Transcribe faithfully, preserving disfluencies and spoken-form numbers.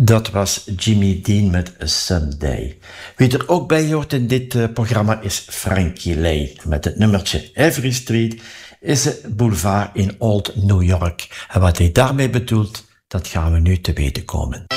Dat was Jimmy Dean met Someday. Wie er ook bij hoort in dit uh, programma is Frankie Lay. Met het nummertje Every Street is het boulevard in Old New York. En wat hij daarmee bedoelt, dat gaan we nu te weten komen.